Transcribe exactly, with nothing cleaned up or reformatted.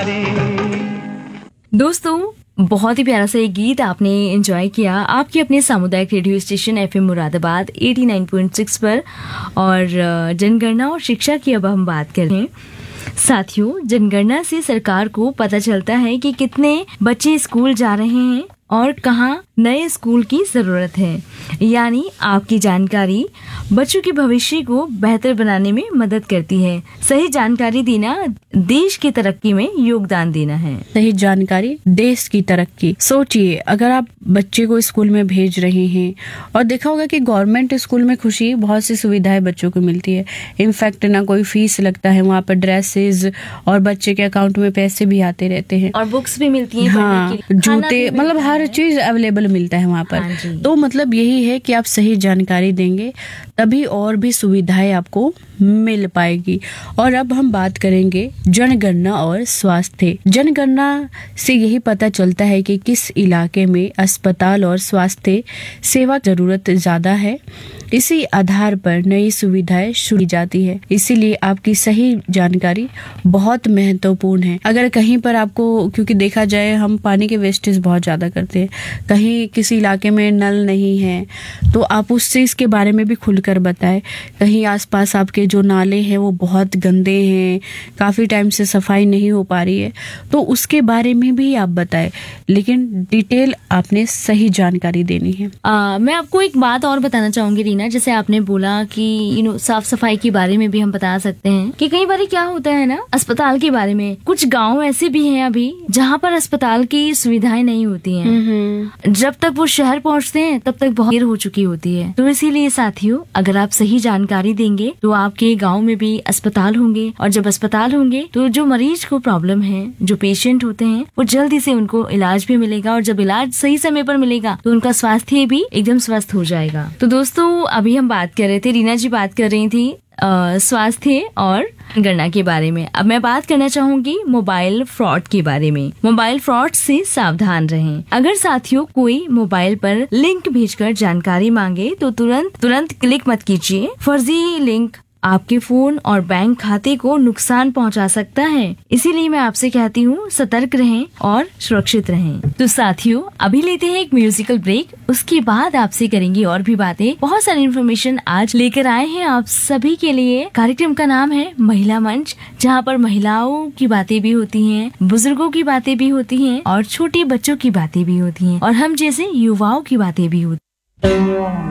तुम्हारी। दोस्तों, बहुत ही प्यारा सा ये गीत आपने एंजॉय किया आपके अपने सामुदायिक रेडियो स्टेशन एफएम मुरादाबाद नवासी पॉइंट छह पर। और जनगणना और शिक्षा की अब हम बात कर रहे हैं। साथियों, जनगणना से सरकार को पता चलता है कि कितने बच्चे स्कूल जा रहे हैं और कहाँ नए स्कूल की जरूरत है। यानी आपकी जानकारी बच्चों के भविष्य को बेहतर बनाने में मदद करती है। सही जानकारी देना देश की तरक्की में योगदान देना है। सही जानकारी देश की तरक्की। सोचिए, अगर आप बच्चे को स्कूल में भेज रहे हैं और देखा होगा कि गवर्नमेंट स्कूल में खुशी बहुत सी सुविधाएं बच्चों को मिलती है। इनफैक्ट ना कोई फीस लगता है, वहाँ पर ड्रेसेस और बच्चे के अकाउंट में पैसे भी आते रहते हैं और बुक्स भी मिलती हैं। हाँ, जूते, मतलब हर चीज अवेलेबल मिलता है वहाँ पर। हाँ, तो मतलब यही है कि आप सही जानकारी देंगे तभी और भी सुविधाएं आपको मिल पाएगी। और अब हम बात करेंगे जनगणना और स्वास्थ्य। जनगणना से यही पता चलता है कि किस इलाके में अस्पताल और स्वास्थ्य सेवा जरूरत ज्यादा है। इसी आधार पर नई सुविधाएं शुरू की जाती है। इसीलिए आपकी सही जानकारी बहुत महत्वपूर्ण है। अगर कहीं पर आपको, क्योंकि देखा जाए हम पानी के वेस्टेज बहुत ज्यादा करते हैं, कहीं किसी इलाके में नल नहीं है तो आप उस चीज के बारे में भी खुलकर बताएं। कहीं आसपास आपके जो नाले हैं वो बहुत गंदे हैं, काफी टाइम से सफाई नहीं हो पा रही है, तो उसके बारे में भी आप बताएं, लेकिन डिटेल आपने सही जानकारी देनी है। आ, मैं आपको एक बात और बताना चाहूंगी रीना, जैसे आपने बोला कि यू नो साफ सफाई के बारे में भी हम बता सकते हैं कि कई बार क्या होता है ना, अस्पताल के बारे में कुछ गांव ऐसे भी हैं अभी जहाँ पर अस्पताल की सुविधाएं नहीं होती हैं। जब तक वो शहर पहुँचते हैं तब तक बहुत देर हो चुकी होती है। तो इसीलिए साथियों, अगर आप सही जानकारी देंगे तो आपके गांव में भी अस्पताल होंगे, और जब अस्पताल होंगे तो जो मरीज को प्रॉब्लम है, जो पेशेंट होते हैं, वो जल्दी से उनको इलाज भी मिलेगा, और जब इलाज सही समय पर मिलेगा तो उनका स्वास्थ्य भी एकदम स्वस्थ हो जाएगा। तो दोस्तों, अभी हम बात कर रहे थे, रीना जी बात कर रही थी स्वास्थ्य और गणना के बारे में। अब मैं बात करना चाहूंगी मोबाइल फ्रॉड के बारे में। मोबाइल फ्रॉड से सावधान रहें। अगर साथियों कोई मोबाइल पर लिंक भेजकर जानकारी मांगे तो तुरंत तुरंत क्लिक मत कीजिए। फर्जी लिंक आपके फोन और बैंक खाते को नुकसान पहुंचा सकता है। इसीलिए मैं आपसे कहती हूँ, सतर्क रहें और सुरक्षित रहें। तो साथियों, अभी लेते हैं एक म्यूजिकल ब्रेक, उसके बाद आपसे करेंगे और भी बातें। बहुत सारी इन्फॉर्मेशन आज लेकर आए हैं आप सभी के लिए। कार्यक्रम का नाम है महिला मंच, जहाँ पर महिलाओं की बातें भी होती हैं, बुजुर्गों की बातें भी होती हैं और छोटे बच्चों की बातें भी होती हैं, और हम जैसे युवाओं की बातें भी होती हैं।